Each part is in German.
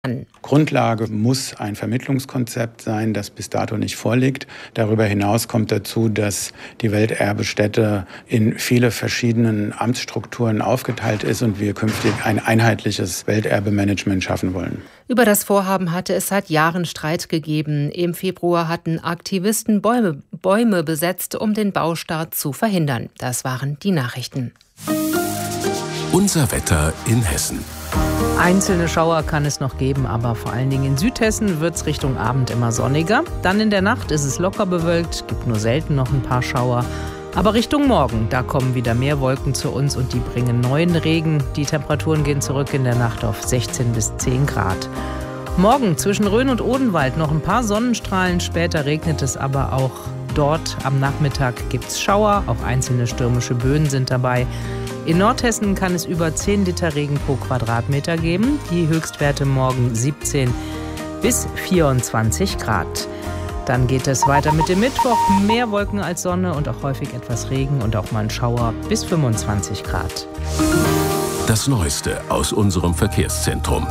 Grundlage muss ein Vermittlungskonzept sein, das bis dato nicht vorliegt. Darüber hinaus kommt dazu, dass die Welterbestätte in viele verschiedenen Amtsstrukturen aufgeteilt ist und wir künftig ein einheitliches Welterbemanagement schaffen wollen. Über das Vorhaben hatte es seit Jahren Streit gegeben. Im Februar hatten Aktivisten Bäume besetzt, um den Baustart zu verhindern. Das waren die Nachrichten. Unser Wetter in Hessen. Einzelne Schauer kann es noch geben, aber vor allen Dingen in Südhessen wird es Richtung Abend immer sonniger. Dann in der Nacht ist es locker bewölkt, gibt nur selten noch ein paar Schauer. Aber Richtung Morgen, da kommen wieder mehr Wolken zu uns und die bringen neuen Regen. Die Temperaturen gehen zurück in der Nacht auf 16 bis 10 Grad. Morgen zwischen Rhön und Odenwald noch ein paar Sonnenstrahlen, später regnet es aber auch dort. Am Nachmittag gibt es Schauer, auch einzelne stürmische Böen sind dabei. In Nordhessen kann es über 10 Liter Regen pro Quadratmeter geben. Die Höchstwerte morgen 17 bis 24 Grad. Dann geht es weiter mit dem Mittwoch. Mehr Wolken als Sonne und auch häufig etwas Regen und auch mal ein Schauer bis 25 Grad. Das Neueste aus unserem Verkehrszentrum.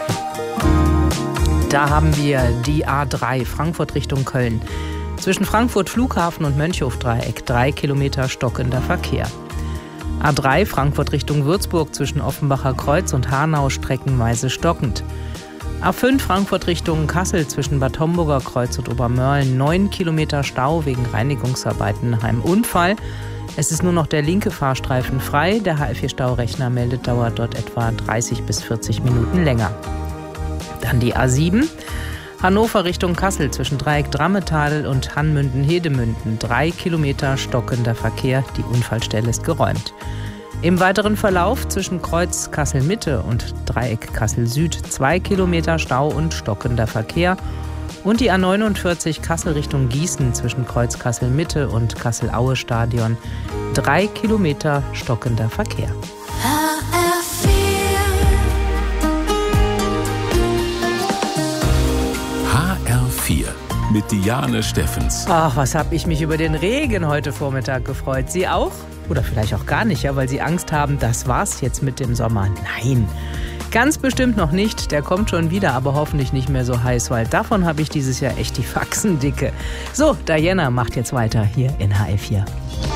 Da haben wir die A3 Frankfurt Richtung Köln. Zwischen Frankfurt Flughafen und Mönchhofdreieck 3 Kilometer stockender Verkehr. A3 Frankfurt Richtung Würzburg zwischen Offenbacher Kreuz und Hanau streckenweise stockend. A5 Frankfurt Richtung Kassel zwischen Bad Homburger Kreuz und Obermörlen 9 Kilometer Stau wegen Reinigungsarbeiten nach einem Unfall. Es ist nur noch der linke Fahrstreifen frei. Der HL4-Staurechner meldet, dauert dort etwa 30 bis 40 Minuten länger. Dann die A7 Hannover Richtung Kassel zwischen Dreieck Drammetal und Hanmünden-Hedemünden 3 Kilometer stockender Verkehr. Die Unfallstelle ist geräumt. Im weiteren Verlauf zwischen Kreuz Kassel-Mitte und Dreieck Kassel-Süd 2 Kilometer Stau und stockender Verkehr. Und die A49 Kassel Richtung Gießen zwischen Kreuz Kassel-Mitte und Kassel-Aue-Stadion 3 Kilometer stockender Verkehr. HR4 mit Diane Steffens. Ach, was habe ich mich über den Regen heute Vormittag gefreut. Sie auch? Oder vielleicht auch gar nicht, ja, weil Sie Angst haben, das war's jetzt mit dem Sommer. Nein, ganz bestimmt noch nicht. Der kommt schon wieder, aber hoffentlich nicht mehr so heiß, weil davon habe ich dieses Jahr echt die Faxen dicke. So, Diana macht jetzt weiter hier in HR4.